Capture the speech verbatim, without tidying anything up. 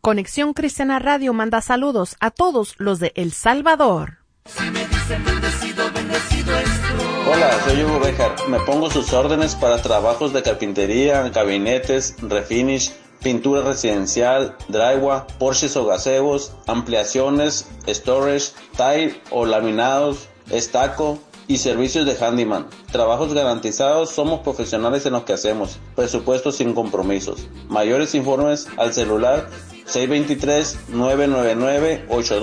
Conexión Cristiana Radio manda saludos a todos los de El Salvador. Si me dicen bendecido, bendecido estoy. Hola, soy Hugo Bejar. Me pongo sus órdenes para trabajos de carpintería, gabinetes, refinish, pintura residencial, drywall, porches o gazebos, ampliaciones, storage, tile o laminados, estaco y servicios de handyman. Trabajos garantizados, somos profesionales en lo que hacemos. Presupuesto sin compromisos. Mayores informes al celular seis dos tres, nueve nueve nueve, ocho dos